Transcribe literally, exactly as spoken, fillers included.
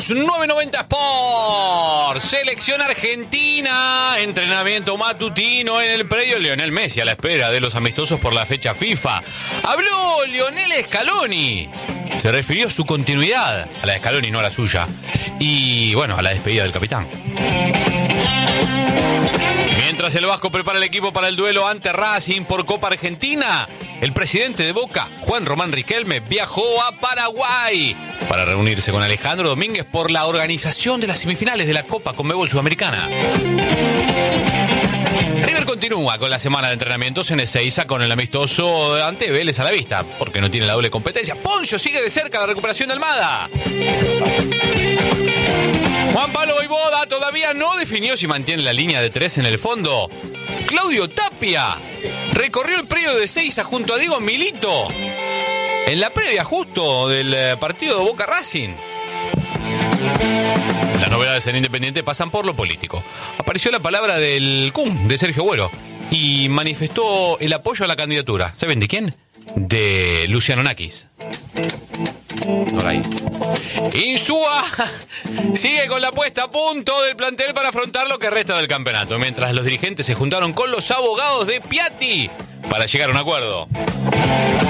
Somos nueve noventa Sport. Selección Argentina. Entrenamiento matutino en el predio. Lionel Messi a la espera de los amistosos por la fecha FIFA. Habló Lionel Scaloni. Se refirió a su continuidad. A la de Scaloni, no a la suya. Y bueno, a la despedida del capitán. Mientras el Vasco prepara el equipo para el duelo ante Racing por Copa Argentina, el presidente de Boca, Juan Román Riquelme, viajó a Paraguay para reunirse con Alejandro Domínguez por la organización de las semifinales de la Copa Conmebol Sudamericana. River continúa con la semana de entrenamientos en Ezeiza con el amistoso ante Vélez a la vista, porque no tiene la doble competencia. Poncio sigue de cerca la recuperación de Almada. Juan Pablo Vojvoda todavía no definió si mantiene la línea de tres en el fondo. Claudio Tapia recorrió el predio de Ezeiza junto a Diego Milito en la previa justo del partido de Boca Racing. Las novedades en Independiente pasan por lo político. Apareció la palabra del C U M, de Sergio Agüero, y manifestó el apoyo a la candidatura. ¿Saben de quién? De Luciano Nakis. No la hice. Insúa sigue con la puesta a punto del plantel para afrontar lo que resta del campeonato, mientras los dirigentes se juntaron con los abogados de Piatti para llegar a un acuerdo.